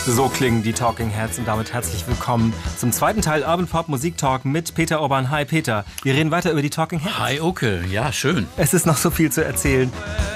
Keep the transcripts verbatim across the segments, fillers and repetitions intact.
So klingen die Talking Heads und damit herzlich willkommen zum zweiten Teil Urban Pop Musik Talk mit Peter Urban. Hi Peter, wir reden weiter über die Talking Heads. Hi Oke, ja schön. Es ist noch so viel zu erzählen.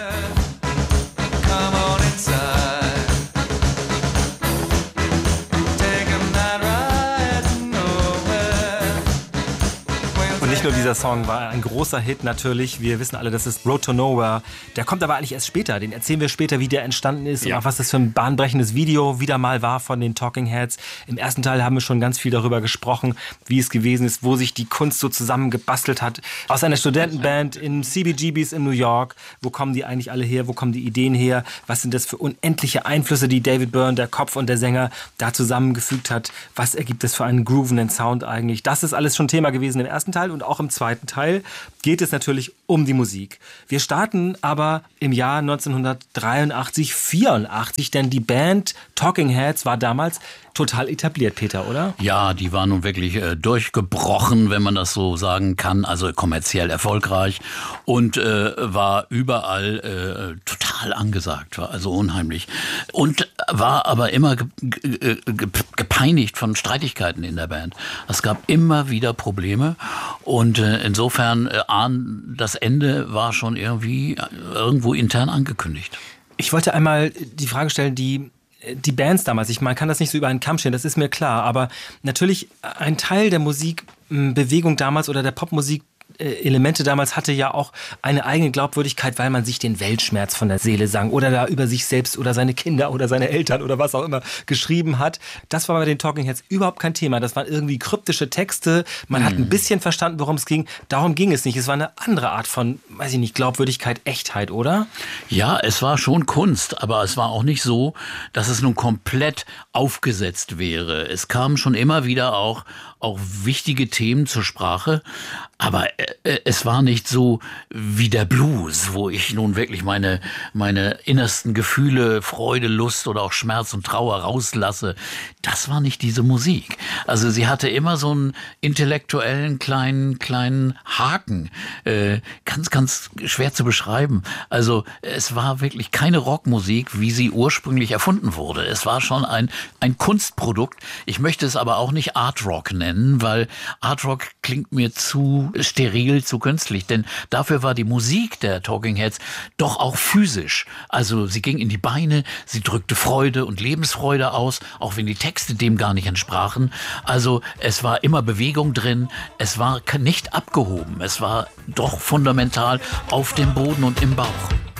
Nicht nur dieser Song war ein großer Hit natürlich. Wir wissen alle, das ist Road to Nowhere. Der kommt aber eigentlich erst später. Den erzählen wir später, wie der entstanden ist ja. Und auch was das für ein bahnbrechendes Video wieder mal war von den Talking Heads. Im ersten Teil haben wir schon ganz viel darüber gesprochen, wie es gewesen ist, wo sich die Kunst so zusammengebastelt hat. Aus einer Studentenband in C B G Bs in New York. Wo kommen die eigentlich alle her? Wo kommen die Ideen her? Was sind das für unendliche Einflüsse, die David Byrne, der Kopf und der Sänger, da zusammengefügt hat? Was ergibt es für einen groovenden Sound eigentlich? Das ist alles schon Thema gewesen im ersten Teil. Und auch im zweiten Teil geht es natürlich um die Musik. Wir starten aber im Jahr neunzehnhundertdreiundachtzig, vierundachtzig, denn die Band Talking Heads war damals total etabliert, Peter, oder? Ja, die war nun wirklich äh, durchgebrochen, wenn man das so sagen kann, also kommerziell erfolgreich und äh, war überall äh, total angesagt, war also unheimlich und war aber immer ge- ge- ge- gepeinigt von Streitigkeiten in der Band. Es gab immer wieder Probleme und äh, insofern äh, das Ende war schon irgendwie äh, irgendwo intern angekündigt. Ich wollte einmal die Frage stellen, die Die Bands damals, ich man kann das nicht so über einen Kamm stellen, das ist mir klar, aber natürlich ein Teil der Musikbewegung damals oder der Popmusik Elemente damals hatte ja auch eine eigene Glaubwürdigkeit, weil man sich den Weltschmerz von der Seele sang oder da über sich selbst oder seine Kinder oder seine Eltern oder was auch immer geschrieben hat. Das war bei den Talking Heads überhaupt kein Thema. Das waren irgendwie kryptische Texte. Man mhm. hat ein bisschen verstanden, worum es ging. Darum ging es nicht. Es war eine andere Art von, weiß ich nicht, Glaubwürdigkeit, Echtheit, oder? Ja, es war schon Kunst, aber es war auch nicht so, dass es nun komplett aufgesetzt wäre. Es kamen schon immer wieder auch, auch wichtige Themen zur Sprache, aber äh, es war nicht so wie der Blues, wo ich nun wirklich meine, meine innersten Gefühle, Freude, Lust oder auch Schmerz und Trauer rauslasse. Das war nicht diese Musik. Also sie hatte immer so einen intellektuellen kleinen, kleinen Haken. Äh, ganz, ganz schwer zu beschreiben. Also es war wirklich keine Rockmusik, wie sie ursprünglich erfunden wurde. Es war schon ein, ein Kunstprodukt. Ich möchte es aber auch nicht Art Rock nennen, weil Art Rock klingt mir zu steril, zu künstlich. Denn dafür war die Musik der Talking Heads doch auch physisch. Also sie ging in die Beine, sie drückte Freude und Lebensfreude aus, auch wenn die Texte dem gar nicht entsprachen. Also es war immer Bewegung drin, es war nicht abgehoben, es war doch fundamental auf dem Boden und im Bauch.